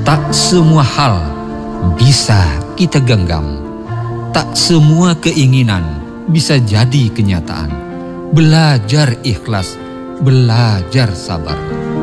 Tak semua hal bisa kita genggam. Tak semua keinginan bisa jadi kenyataan. Belajar ikhlas, belajar sabar.